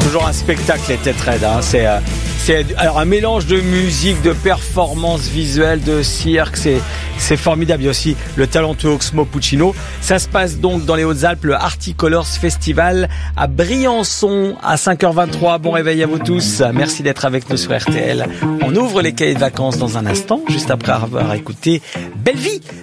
toujours un spectacle, les Têtes Raides. Hein. C'est alors un mélange de musique, de performance visuelle, de cirque. C'est formidable. Il y a aussi le talentueux Oxmo Puccino. Ça se passe donc dans les Hautes-Alpes, le Articolors Festival à Briançon à 5h23. Bon réveil à vous tous. Merci d'être avec nous sur RTL. On ouvre les cahiers de vacances dans un instant, juste après avoir écouté Belle Vie